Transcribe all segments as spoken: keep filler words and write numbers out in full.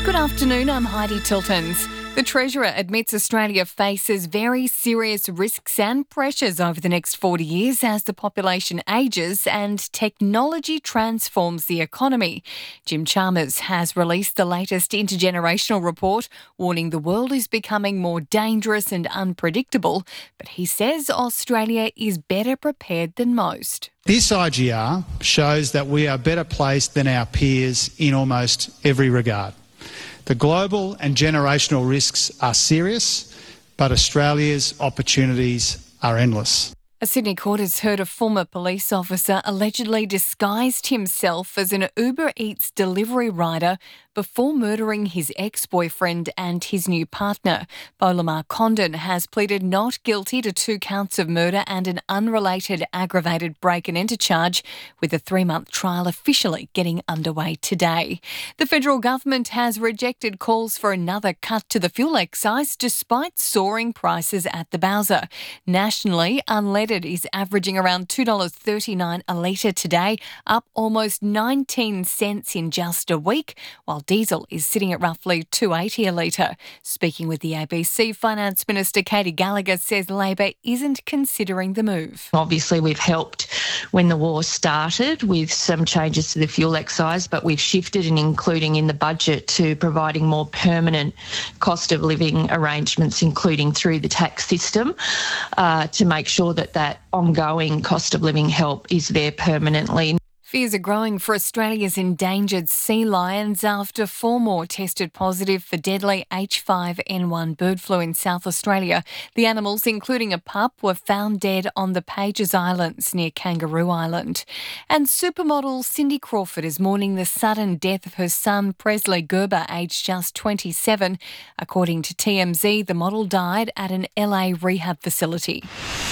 Good afternoon, I'm Heidi Tiltons. The Treasurer admits Australia faces very serious risks and pressures over the next forty years as the population ages and technology transforms the economy. Jim Chalmers has released the latest intergenerational report, warning the world is becoming more dangerous and unpredictable, but he says Australia is better prepared than most. This I G R shows that we are better placed than our peers in almost every regard. The global and generational risks are serious, but Australia's opportunities are endless. A Sydney court has heard a former police officer allegedly disguised himself as an Uber Eats delivery rider before murdering his ex-boyfriend and his new partner. Bolamar Condon has pleaded not guilty to two counts of murder and an unrelated aggravated break and enter charge, with a three-month trial officially getting underway today. The federal government has rejected calls for another cut to the fuel excise despite soaring prices at the bowser. Nationally, unleaded is averaging around two dollars thirty-nine a litre today, up almost nineteen cents in just a week, while diesel is sitting at roughly two dollars eighty a litre. Speaking with the A B C, Finance Minister Katy Gallagher says Labor isn't considering the move. Obviously, we've helped when the war started with some changes to the fuel excise, but we've shifted and including in the budget to providing more permanent cost of living arrangements, including through the tax system, uh, to make sure that that ongoing cost of living help is there permanently. Fears are growing for Australia's endangered sea lions after four more tested positive for deadly H five N one bird flu in South Australia. The animals, including a pup, were found dead on the Pages Islands near Kangaroo Island. And supermodel Cindy Crawford is mourning the sudden death of her son Presley Gerber, aged just twenty-seven. According to T M Z, the model died at an L A rehab facility.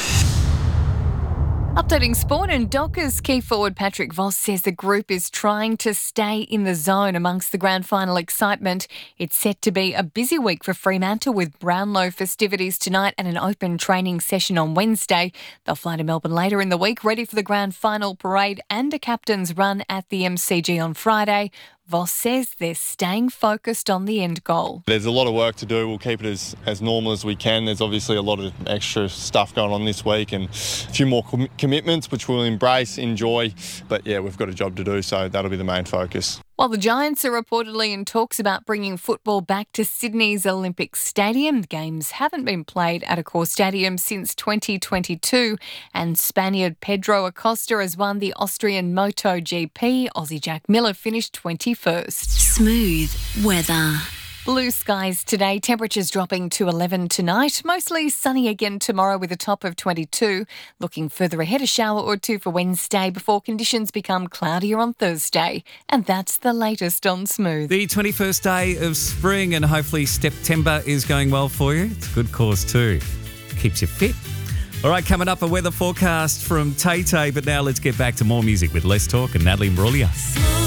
Updating sport, and Dockers key forward Patrick Voss says the group is trying to stay in the zone amongst the grand final excitement. It's set to be a busy week for Fremantle with Brownlow festivities tonight and an open training session on Wednesday. They'll fly to Melbourne later in the week, ready for the grand final parade and a captain's run at the M C G on Friday. Voss says they're staying focused on the end goal. There's a lot of work to do. We'll keep it as, as normal as we can. There's obviously a lot of extra stuff going on this week and a few more com- commitments which we'll embrace, enjoy. But yeah, we've got a job to do, so that'll be the main focus. While the Giants are reportedly in talks about bringing football back to Sydney's Olympic Stadium, the games haven't been played at Accor Stadium since twenty twenty-two, and Spaniard Pedro Acosta has won the Austrian MotoGP. Aussie Jack Miller finished twenty-first. Smooth weather. Blue skies today, temperatures dropping to eleven tonight. Mostly sunny again tomorrow with a top of twenty-two. Looking further ahead, a shower or two for Wednesday before conditions become cloudier on Thursday. And that's the latest on Smooth. The twenty-first day of spring, and hopefully September is going well for you. It's a good cause too. Keeps you fit. All right, coming up, a weather forecast from Tay Tay, but now let's get back to more music with Les Talk and Natalie Imbruglia.